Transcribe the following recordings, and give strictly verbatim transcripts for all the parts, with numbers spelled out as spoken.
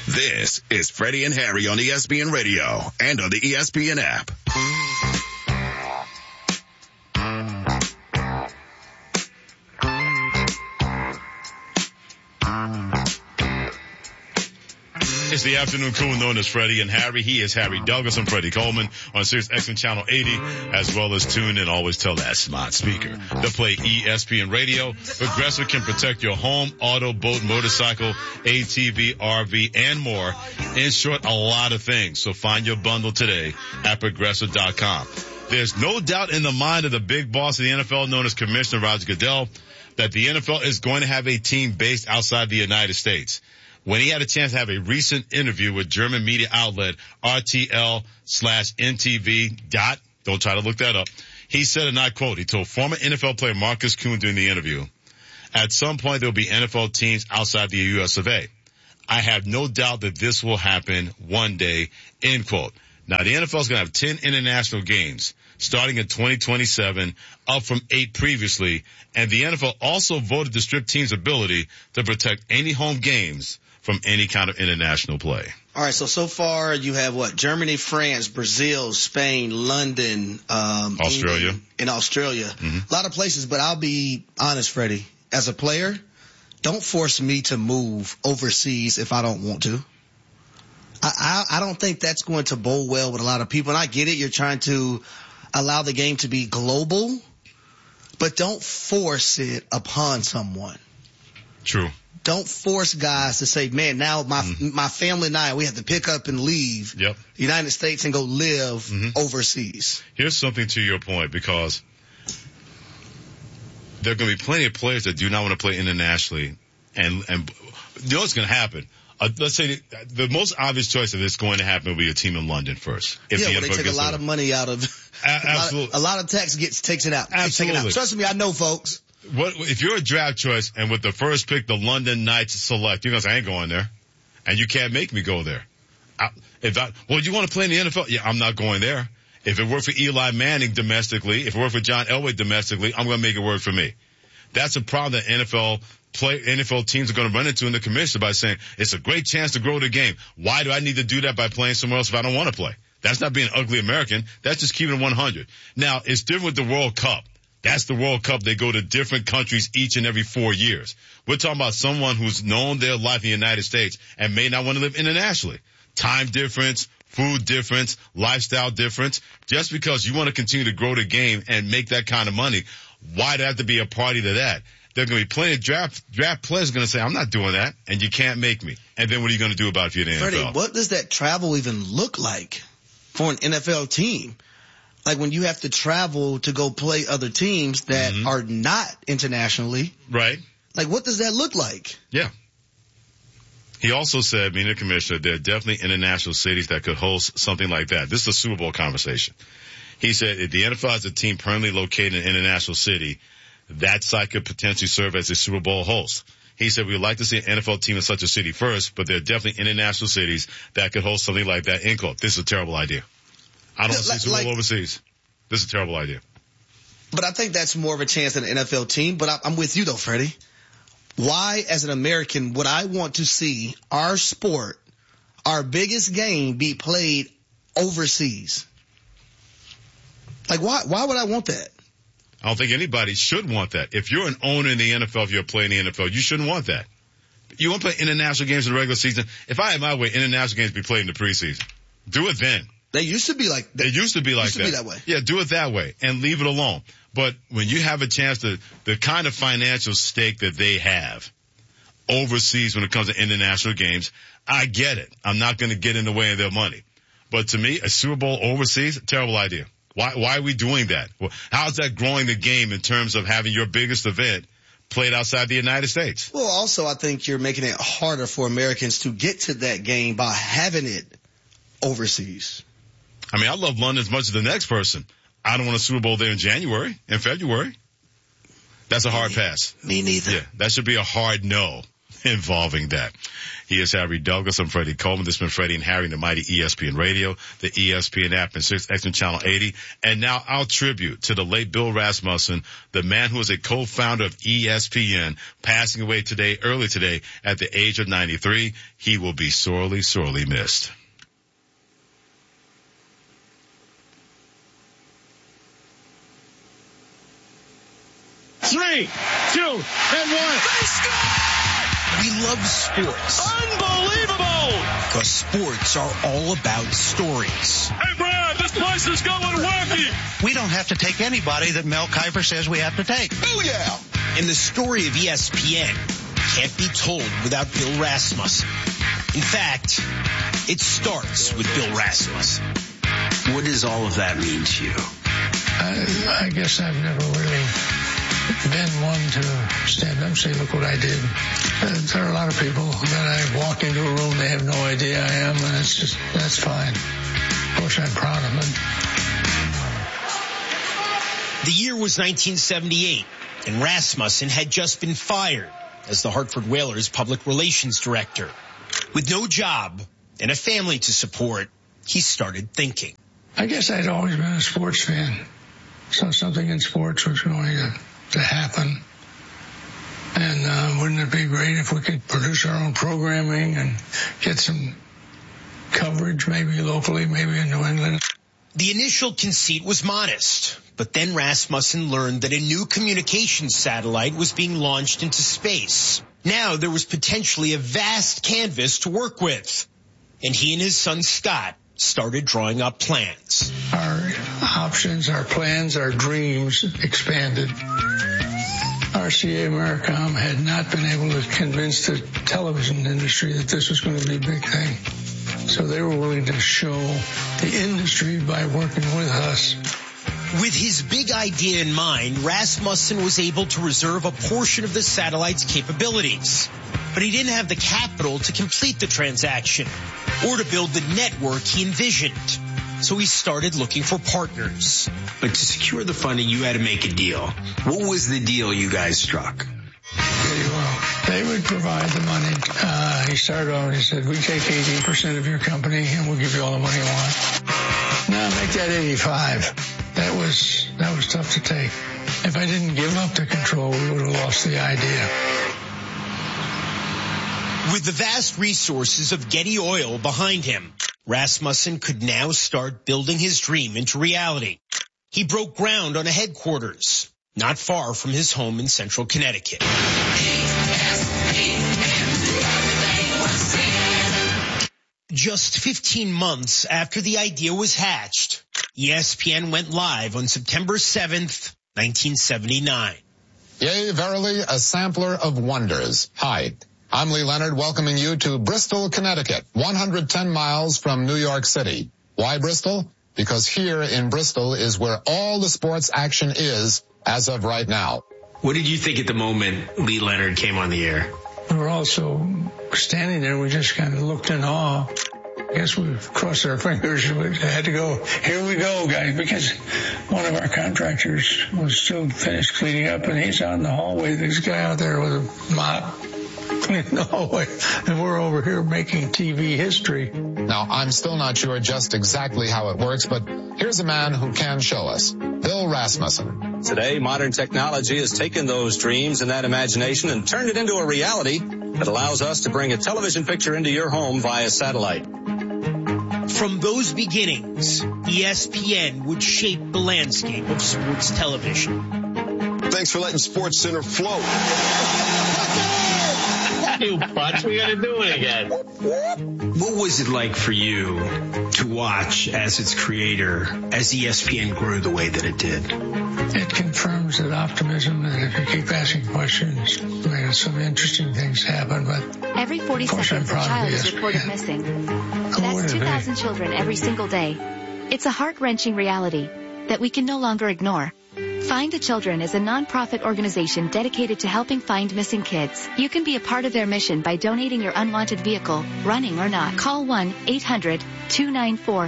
This is Freddie and Harry on E S P N Radio and on the E S P N app. It's the afternoon crew known as Freddie and Harry. He is Harry Douglas and Freddie Coleman on Sirius X M Channel eighty, as well as tune in. Always tell that smart speaker to play E S P N Radio. Progressive can protect your home, auto, boat, motorcycle, A T V, R V, and more. In short, a lot of things. So find your bundle today at progressive dot com. There's no doubt in the mind of the big boss of the N F L, known as Commissioner Roger Goodell, that the N F L is going to have a team based outside the United States. When he had a chance to have a recent interview with German media outlet R T L slash N T V dot, don't try to look that up, he said, and I quote, he told former N F L player Marcus Kuhn during the interview, at some point there will be N F L teams outside the U S of A. I have no doubt that this will happen one day, end quote. Now, the N F L is going to have ten international games starting in twenty twenty-seven, up from eight previously, and the N F L also voted to strip teams' ability to protect any home games from any kind of international play. All right, so, so far you have what? Germany, France, Brazil, Spain, London, um, Australia. England, and Australia. Mm-hmm. A lot of places, but I'll be honest, Freddie. As a player, don't force me to move overseas if I don't want to. I, I, I don't think that's going to bode well with a lot of people. And I get it. You're trying to allow the game to be global, but don't force it upon someone. True. Don't force guys to say, man, now my mm-hmm. my family and I, we have to pick up and leave yep. the United States and go live mm-hmm. overseas. Here's something to your point, because there are going to be plenty of players that do not want to play internationally. And, and you know what's going to happen? Uh, let's say the, the most obvious choice of this going to happen will be a team in London first. If yeah, the well, they take a lot of money out of a- absolutely. a, lot, a lot of tax gets takes it out. Absolutely. It out. Trust me, I know, folks. What if you're a draft choice and with the first pick, the London Knights select? You're going to say, I ain't going there. And you can't make me go there. I, if I, well, you want to play in the N F L? Yeah, I'm not going there. If it worked for Eli Manning domestically, if it worked for John Elway domestically, I'm going to make it work for me. That's a problem that N F L play, N F L teams are going to run into in the commission by saying, it's a great chance to grow the game. Why do I need to do that by playing somewhere else if I don't want to play? That's not being ugly American. That's just keeping it one hundred. Now, it's different with the World Cup. That's the World Cup. They go to different countries each and every four years. We're talking about someone who's known their life in the United States and may not want to live internationally. Time difference, food difference, lifestyle difference. Just because you want to continue to grow the game and make that kind of money, why do I have to be a party to that? There are going to be plenty of draft, draft players going to say, I'm not doing that, and you can't make me. And then what are you going to do about it if you're in the Freddie, N F L? What does that travel even look like for an N F L team? Like when you have to travel to go play other teams that mm-hmm. are not internationally. Right. Like what does that look like? Yeah. He also said, being a commissioner, there are definitely international cities that could host something like that. This is a Super Bowl conversation. He said if the N F L has a team permanently located in an international city, that site could potentially serve as a Super Bowl host. He said we would like to see an N F L team in such a city first, but there are definitely international cities that could host something like that. End quote. This is a terrible idea. I don't want to see Super Bowl like, overseas. This is a terrible idea. But I think that's more of a chance than an N F L team. But I, I'm with you, though, Freddie. Why, as an American, would I want to see our sport, our biggest game, be played overseas? Like, why Why would I want that? I don't think anybody should want that. If you're an owner in the N F L, if you're playing in the N F L, you shouldn't want that. You want to play international games in the regular season? If I had my way, international games be played in the preseason. Do it then. They used to be like that. They used to be like used to that. Be that way. Yeah, do it that way and leave it alone. But when you have a chance to, the kind of financial stake that they have overseas when it comes to international games, I get it. I'm not going to get in the way of their money. But to me, a Super Bowl overseas, terrible idea. Why, why are we doing that? How's that growing the game in terms of having your biggest event played outside the United States? Well, also, I think you're making it harder for Americans to get to that game by having it overseas. I mean, I love London as much as the next person. I don't want a Super Bowl there in January, in February. That's a hard me, pass. Me neither. Yeah, that should be a hard no involving that. He is Harry Douglas. I'm Freddie Coleman. This has been Freddie and Harry in the mighty E S P N Radio, the E S P N app, and Sirius X M Channel eighty. And now our tribute to the late Bill Rasmussen, the man who was a co-founder of E S P N, passing away today, early today, at the age of ninety-three. He will be sorely, sorely missed. Three, two, and one. They score! We love sports. Unbelievable! Because sports are all about stories. Hey, Brad, this place is going wacky. We don't have to take anybody that Mel Kiper says we have to take. Oh, yeah. And the story of E S P N can't be told without Bill Rasmussen. In fact, it starts with Bill Rasmussen. What does all of that mean to you? I, I guess I've never really been one to stand up and say, look what I did. Uh, there are a lot of people that I walk into a room, they have no idea I am, and it's just, that's fine. Of course, I'm proud of it. The year was nineteen seventy-eight, and Rasmussen had just been fired as the Hartford Whalers public relations director. With no job and a family to support, he started thinking. I guess I'd always been a sports fan. So something in sports was going to, to happen. And uh, wouldn't it be great if we could produce our own programming and get some coverage, maybe locally, maybe in New England? The initial conceit was modest, but then Rasmussen learned that a new communications satellite was being launched into space. Now there was potentially a vast canvas to work with, and he and his son Scott started drawing up plans. Our options, our plans, our dreams expanded. R C A Americom had not been able to convince the television industry that this was going to be a big thing. So they were willing to show the industry by working with us. With his big idea in mind, Rasmussen was able to reserve a portion of the satellite's capabilities. But he didn't have the capital to complete the transaction or to build the network he envisioned. So he started looking for partners. But to secure the funding, you had to make a deal. What was the deal you guys struck? Pretty well. They would provide the money. Uh, he started off and he said, we take eighty percent of your company and we'll give you all the money you want. Now make that eighty-five. That was, that was tough to take. If I didn't give up the control, we would have lost the idea. With the vast resources of Getty Oil behind him, Rasmussen could now start building his dream into reality. He broke ground on a headquarters, not far from his home in central Connecticut. Just fifteen months after the idea was hatched, E S P N went live on September seventh, nineteen seventy-nine. Yea, verily, a sampler of wonders. Hi, I'm Lee Leonard, welcoming you to Bristol, Connecticut, one hundred ten miles from New York City. Why Bristol? Because here in Bristol is where all the sports action is as of right now. What did you think at the moment Lee Leonard came on the air? We were also standing there. We just kind of looked in awe. I guess we crossed our fingers. We had to go, here we go, guys, because one of our contractors was still finished cleaning up, and he's out in the hallway. There's a guy out there with a mop cleaning the hallway, and we're over here making T V history. Now, I'm still not sure just exactly how it works, but here's a man who can show us. Bill Rasmussen. Today, modern technology has taken those dreams and that imagination and turned it into a reality that allows us to bring a television picture into your home via satellite. From those beginnings, E S P N would shape the landscape of sports television. Thanks for letting Sports Center flow. You butts, we gotta do it again. What was it like for you to watch as its creator, as E S P N grew the way that it did? It confirms that optimism, that if you keep asking questions, then some interesting things happen. But every forty seconds, a child is reported missing. That's two thousand children every single day. It's a heart-wrenching reality that we can no longer ignore. Find the Children is a non-profit organization dedicated to helping find missing kids. You can be a part of their mission by donating your unwanted vehicle, running or not. Call one eight hundred two nine four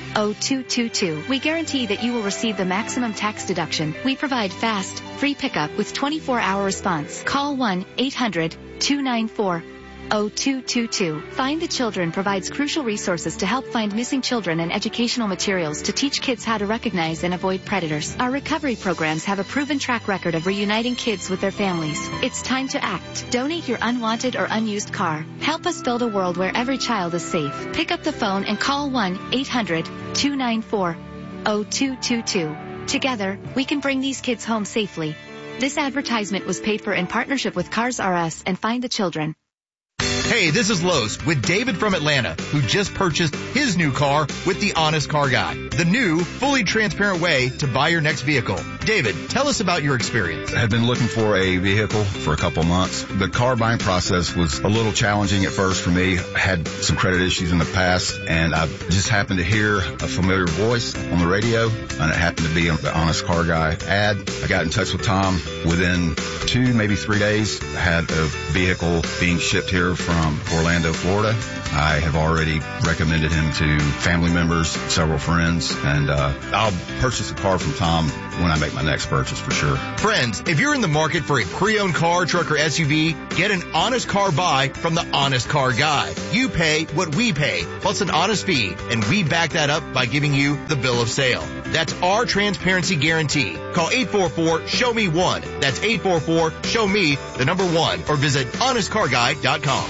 oh two two two. We guarantee that you will receive the maximum tax deduction. We provide fast, free pickup with twenty-four hour response. Call one eight hundred two nine four oh two two two. Find the Children provides crucial resources to help find missing children and educational materials to teach kids how to recognize and avoid predators. Our recovery programs have a proven track record of reuniting kids with their families. It's time to act. Donate your unwanted or unused car. Help us build a world where every child is safe. Pick up the phone and call one eight hundred two nine four oh two two two. Together, we can bring these kids home safely. This advertisement was paid for in partnership with Cars R Us and Find the Children. Hey, this is Lowe's with David from Atlanta, who just purchased his new car with the Honest Car Guy, the new, fully transparent way to buy your next vehicle. David, tell us about your experience. I had been looking for a vehicle for a couple months. The car buying process was a little challenging at first for me. I had some credit issues in the past, and I just happened to hear a familiar voice on the radio, and it happened to be the Honest Car Guy ad. I got in touch with Tom. Within two, maybe three days, I had a vehicle being shipped here from Orlando, Florida. I have already recommended him to family members, several friends, and uh, I'll purchase a car from Tom when I make my next purchase for sure. Friends, if you're in the market for a pre-owned car, truck, or S U V, get an honest car buy from the Honest Car Guy. You pay what we pay, plus an honest fee, and we back that up by giving you the bill of sale. That's our transparency guarantee. Call eight four four, show me one. That's eight four four, show me the number one, or visit honest car guy dot com.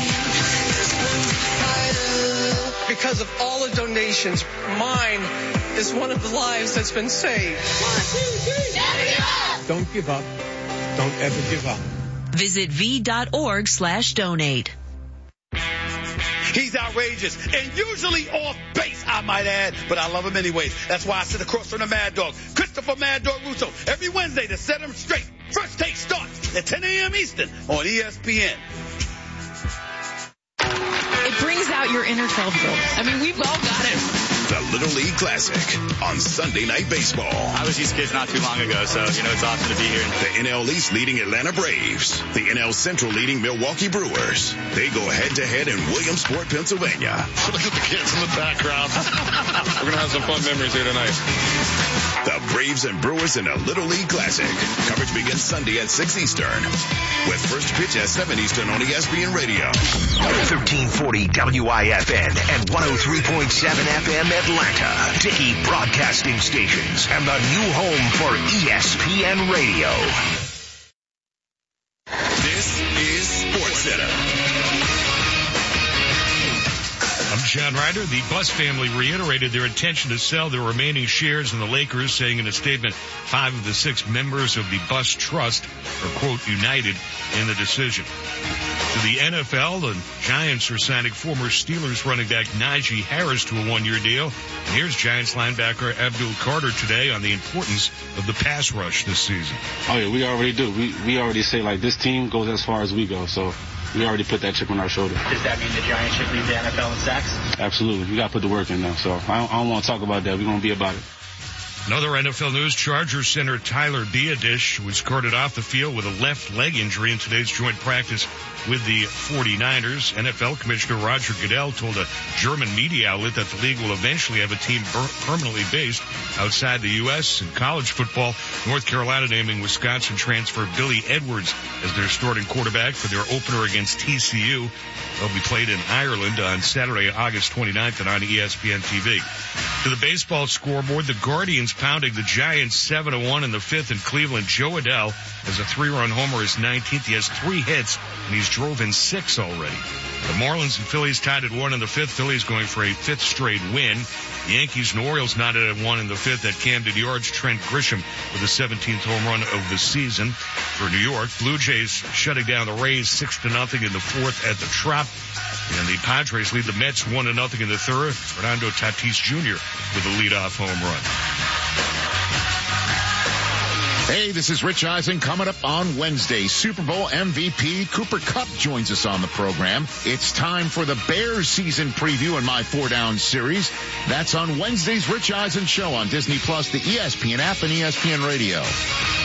Because of all the donations, mine is one of the lives that's been saved. One, two, three, never give up! Don't give up. Don't ever give up. Visit v.org slash donate. He's outrageous and usually off base, I might add, but I love him anyways. That's why I sit across from the Mad Dog, Christopher Mad Dog Russo, every Wednesday to set him straight. First Take starts at ten a.m. Eastern on E S P N. It brings out your inner twelve-year-old. I mean, we've all got it. The Little League Classic on Sunday Night Baseball. I was these kids not too long ago, so, you know, it's awesome to be here. The N L East leading Atlanta Braves. The N L Central leading Milwaukee Brewers. They go head-to-head in Williamsport, Pennsylvania. Look at the kids in the background. We're going to have some fun memories here tonight. The Braves and Brewers in a Little League Classic. Coverage begins Sunday at six Eastern. With first pitch at seven Eastern on E S P N Radio. thirteen forty W I F N and one oh three point seven F M Atlanta. Dickey Broadcasting Stations and the new home for E S P N Radio. This is SportsCenter. I'm John Ryder. The Buss family reiterated their intention to sell their remaining shares in the Lakers, saying in a statement, five of the six members of the Buss Trust are, quote, united in the decision. To the N F L, the Giants are signing former Steelers running back Najee Harris to a one-year deal. And here's Giants linebacker Abdul Carter today on the importance of the pass rush this season. Oh, yeah, we already do. We, we already say, like, this team goes as far as we go, so we already put that chip on our shoulder. Does that mean the Giants should lead the N F L in sacks? Absolutely. We got to put the work in now, so I don't, I don't want to talk about that. We're going to be about it. Another N F L news, Chargers center Tyler Biadasz was carted off the field with a left leg injury in today's joint practice with the forty-niners. N F L Commissioner Roger Goodell told a German media outlet that the league will eventually have a team per- permanently based outside the U S In college football, North Carolina naming Wisconsin transfer Billy Edwards as their starting quarterback for their opener against T C U. They'll be played in Ireland on Saturday, August twenty-ninth, and on E S P N T V. To the baseball scoreboard, the Guardians pounding the Giants seven to one in the fifth in Cleveland. Joe Adell has a three-run homer, his nineteenth. He has three hits, and he's drove in six already. The Marlins and Phillies tied at one in the fifth. Phillies going for a fifth straight win. The Yankees and Orioles knotted at one in the fifth at Camden Yards. Trent Grisham with the seventeenth home run of the season for New York. Blue Jays shutting down the Rays six to nothing in the fourth at the Trop. And the Padres lead the Mets one to nothing in the third. Fernando Tatis Junior with a leadoff home run. Hey, this is Rich Eisen. Coming up on Wednesday, Super Bowl M V P Cooper Kupp joins us on the program. It's time for the Bears season preview in my Four Down series. That's on Wednesday's Rich Eisen Show on Disney Plus, the E S P N app, and E S P N Radio.